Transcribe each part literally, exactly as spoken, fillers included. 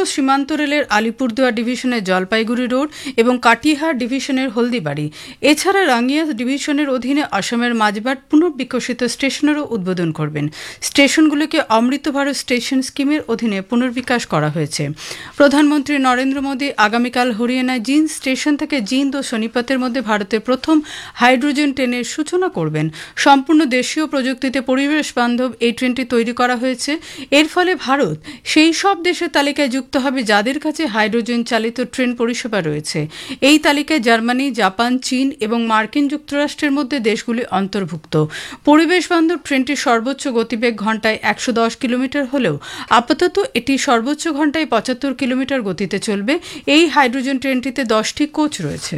সীমান্ত রেলের আলিপুরদুয়ার ডিভিশনের জলপাইগুড়ি রোড এবং কাটিহার ডিভিশনের হলদিবাড়ি, এছাড়া রাঙ্গিয়া ডিভিশনের অধীনে আসামের মাঝবাট পুনর্বিকশিত স্টেশনেরও উদ্বোধন করবেন। স্টেশনগুলিকে অমৃত ভারত স্টেশন স্কিমের অধীনে পুনর্বিকাশ করা হয়েছে। প্রধানমন্ত্রী নরেন্দ্র মোদী আগামীকাল হরিয়ানায় জিন্দ স্টেশন থেকে জিন্দ ও সোনিপতের মধ্যে ভারতের প্রথম হাইড্রোজেন ট্রেনের সূচনা করবেন। সম্পূর্ণ দেশীয় প্রযুক্তিতে পরিবেশ বান্ধব এই ট্রেনটি তৈরি করা হয়েছে। এর ফলে ভারত সেই সব দেশের তালিকায় যুক্ত হবে যাদের কাছে হাইড্রোজেন চালিত ট্রেন পরিষেবা রয়েছে। এই তালিকায় জার্মানি, জাপান, চীন এবং মার্কিন যুক্তরাষ্ট্রের মধ্যে দেশগুলি অন্তর্ভুক্ত। পরিবেশ বান্ধব ট্রেনটির সর্বোচ্চ গতিবেগ ঘন্টায় একশো দশ কিলোমিটার হলেও আপাতত এটি সর্বোচ্চ ঘন্টায় পঁচাত্তর কিলোমিটার গতিতে চলবে। এই হাইড্রোজেন ট্রেনটিতে দশটি কোচ রয়েছে।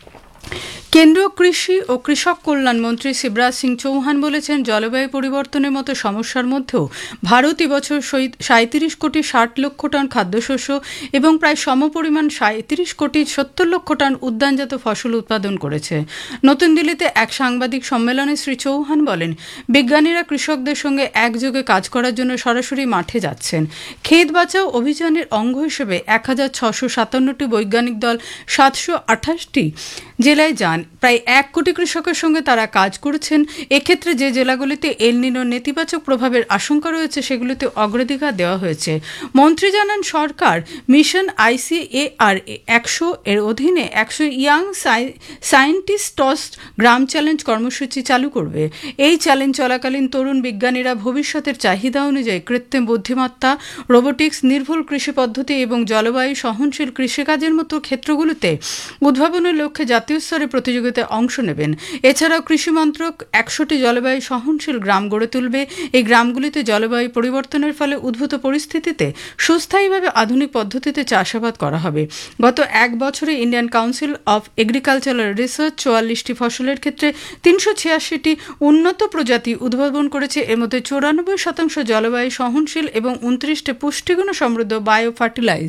কেন্দ্রীয় কৃষি ও কৃষক কল্যাণ মন্ত্রী শিবরাজ সিং চৌহান বলেছেন, জলবায়ু পরিবর্তনের মতো সমস্যার মধ্যেও ভারত এবছর সাঁত্রিশ কোটি ষাট লক্ষ টন খাদ্যশস্য এবং প্রায় সমপরিমাণ সাঁত্রিশ কোটি সত্তর লক্ষ টন উদ্যানজাত ফসল উৎপাদন করেছে। নতুন দিল্লিতে এক সাংবাদিক সম্মেলনে শ্রী চৌহান বলেন, বিজ্ঞানীরা কৃষকদের সঙ্গে একযোগে কাজ করার জন্য সরাসরি মাঠে যাচ্ছেন। ক্ষেত বাঁচাও অভিযানের অঙ্গ হিসেবে এক হাজার ছশো সাতান্নটি বৈজ্ঞানিক দল সাতশো আঠাশটি জেলায় যান। প্রায় এক কোটি কৃষকের সঙ্গে তারা কাজ করছেন। এক্ষেত্রে যে জেলাগুলিতে এল নিনোর নেতিবাচক প্রভাবের আশঙ্কা রয়েছে সেগুলিতে অগ্রাধিকার দেওয়া হয়েছে। মন্ত্রী জানান, সরকার মিশন আইসিএআর একশো এর অধীনে একশো ইয়াং সায়েন্টিস্টস গ্রাম চ্যালেঞ্জ কর্মসূচি চালু করবে। এই চ্যালেঞ্জ চলাকালীন তরুণ বিজ্ঞানীরা ভবিষ্যতের চাহিদা অনুযায়ী কৃত্রিম বুদ্ধিমত্তা, রোবোটিক্স, নির্ভুল কৃষি পদ্ধতি এবং জলবায়ু সহনশীল কৃষিকাজের মতো ক্ষেত্রগুলোতে উদ্ভাবনের লক্ষ্যে জাতীয় স্তরে প্রতিযোগিতায় অংশ নেবেন। এছাড়াও কৃষি মন্ত্রক একশোটি জলবায়ু সহনশীল গ্রাম গড়ে তুলবে। এই গ্রামগুলিতে জলবায়ু পরিবর্তনের ফলে উদ্ভূত পরিস্থিতিতে সুস্থায়ীভাবে আধুনিক পদ্ধতিতে চাষাবাদ করা হবে। গত এক বছরে Indian council of agricultural research চুয়াল্লিশটি ফসলের ক্ষেত্রে তিনশো ছিয়াশিটি উন্নত প্রজাতি উদ্ভাবন করেছে। এর মধ্যে চৌরানব্বই শতাংশ জলবায়ু সহনশীল এবং উনত্রিশটি পুষ্টিগুণ সমৃদ্ধ বায়ো ফার্টিলাইজ।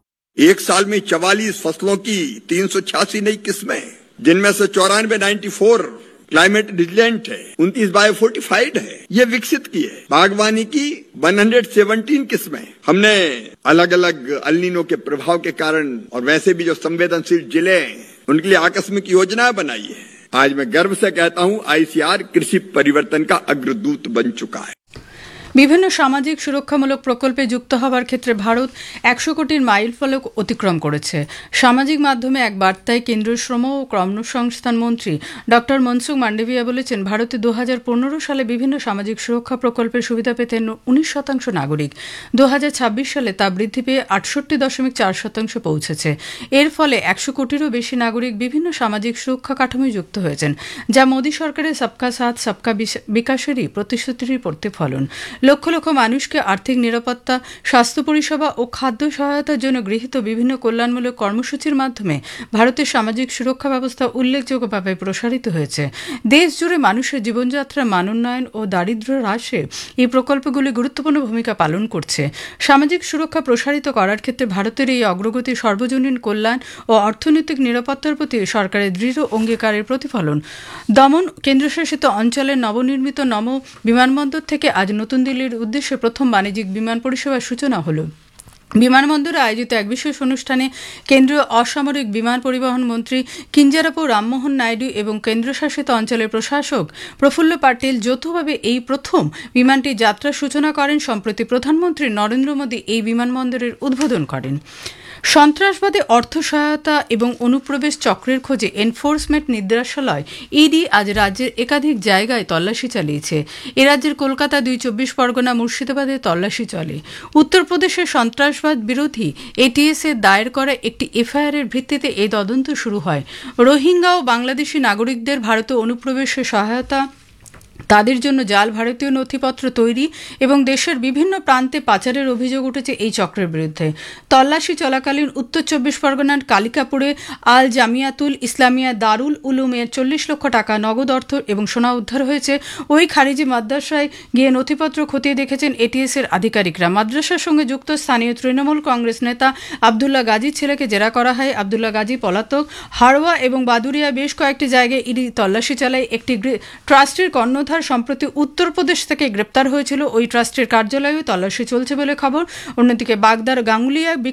एक साल में चवालीस फसलों की तीन सौ छियासी नई किस्में, जिनमें से चौरानवे नाइन्टी फोर क्लाइमेट रिजिलेंट है, उनतीस बायो फोर्टिफाइड है, ये विकसित की है। बागवानी की एक सौ सत्रह किस्में हमने अलग अलग अल्नीनो के प्रभाव के कारण और वैसे भी जो संवेदनशील जिले हैं उनके लिए आकस्मिक योजना बनाई है। आज मैं गर्व से कहता हूँ, आईसीआर कृषि परिवर्तन का अग्रदूत बन चुका है। বিভিন্ন সামাজিক সুরক্ষামূলক প্রকল্পে যুক্ত হওয়ার ক্ষেত্রে ভারত একশো কোটির মাইল ফলক অতিক্রম করেছে। সামাজিক মাধ্যমে এক বার্তায় কেন্দ্রীয় শ্রম ও কর্মসংস্থান মন্ত্রী ডক্টর মনসুখ মান্ডভিয়া বলেছেন, ভারতে দু হাজার পনেরো সালে বিভিন্ন সামাজিক সুরক্ষা প্রকল্পের সুবিধা পেতেন উনিশ শতাংশ নাগরিক। দু হাজার ছাব্বিশ সালে তা বৃদ্ধি পেয়ে আটষট্টি দশমিক চার শতাংশ পৌঁছেছে। এর ফলে একশো কোটিরও বেশি নাগরিক বিভিন্ন সামাজিক সুরক্ষা কাঠামোয় যুক্ত হয়েছেন, যা মোদী সরকারের সবকা সাথ সবকা বিকাশেরই প্রতিশ্রুতির প্রতিফলন। লক্ষ লক্ষ মানুষকে আর্থিক নিরাপত্তা, স্বাস্থ্য পরিষেবা ও খাদ্য সহায়তার জন্য গৃহীত বিভিন্ন কল্যাণমূলক কর্মসূচির মাধ্যমে ভারতের সামাজিক সুরক্ষা ব্যবস্থা উল্লেখযোগ্যভাবে প্রসারিত হয়েছে। দেশ জুড়ে মানুষের জীবনযাত্রার মানোন্নয়ন ও দারিদ্র্য হ্রাসে এই প্রকল্পগুলি গুরুত্বপূর্ণ ভূমিকা পালন করছে। সামাজিক সুরক্ষা প্রসারিত করার ক্ষেত্রে ভারতের এই অগ্রগতি সর্বজনীন কল্যাণ ও অর্থনৈতিক নিরাপত্তার প্রতি সরকারের দৃঢ় অঙ্গীকারের প্রতিফলন। দমন কেন্দ্রশাসিত অঞ্চলের নবনির্মিত নম বিমানবন্দর থেকে আজ নতুন দিল্লির উদ্দেশ্যে প্রথম বাণিজ্যিক বিমান পরিষেবার সূচনা হলো। বিমানবন্দরে আয়োজিত এক বিশেষ অনুষ্ঠানে কেন্দ্রীয় অসামরিক বিমান পরিবহন মন্ত্রী কিঞ্জারাপু রামমোহন নাইডু এবং কেন্দ্রশাসিত অঞ্চলের প্রশাসক প্রফুল্ল পাটিল যৌথভাবে এই প্রথম বিমানটির যাত্রার সূচনা করেন। সম্প্রতি প্রধানমন্ত্রী নরেন্দ্র মোদী এই বিমানবন্দরের উদ্বোধন করেন। সন্ত্রাসবাদে অর্থ সহায়তা এবং অনুপ্রবেশ চক্রের খোঁজে এনফোর্সমেন্ট নির্দেশালয় ইডি আজ রাজ্যের একাধিক জায়গায় তল্লাশি চালিয়েছে। এ রাজ্যের কলকাতা, দুই চব্বিশ পরগনা, মুর্শিদাবাদে তল্লাশি চলে। উত্তরপ্রদেশের সন্ত্রাসবাদ বিরোধী এটিএস এর দায়ের করা একটি এফআইআর এর ভিত্তিতে এই তদন্ত শুরু হয়। রোহিঙ্গা ও বাংলাদেশি নাগরিকদের ভারতে অনুপ্রবেশে সহায়তা, তাদের জন্য জাল ভারতীয় নথিপত্র তৈরি এবং দেশের বিভিন্ন প্রান্তে পাচারের অভিযোগ উঠেছে এই চক্রের বিরুদ্ধে। তল্লাশি চলাকালীন উত্তর চব্বিশ পরগনার কালিকাপুরে আল জামিয়াতুল ইসলামিয়া দারুল উলুমের চল্লিশ লক্ষ টাকা নগদ অর্থ এবং সোনা উদ্ধার হয়েছে। ওই খারিজি মাদ্রাসায় গিয়ে নথিপত্র খতিয়ে দেখেছেন এটিএস এর আধিকারিকরা। মাদ্রাসার সঙ্গে যুক্ত স্থানীয় তৃণমূল কংগ্রেস নেতা আবদুল্লাহ গাজীর ছেলেকে জেরা করা হয়। আবদুল্লাহ গাজী পলাতক। হাড়োয়া এবং বাদুরিয়া বেশ কয়েকটি জায়গায় ইডি তল্লাশি চালায়। একটি ট্রাস্টের কর্ণধার সম্প্রতি উত্তরপ্রদেশ থেকে গ্রেপ্তার হয়েছিল। ওই ট্রাস্টের কার্যালয়েও তল্লাশি চলছে বলে খবর। অন্যদিকে বাগদার গাঙ্গুলিয়া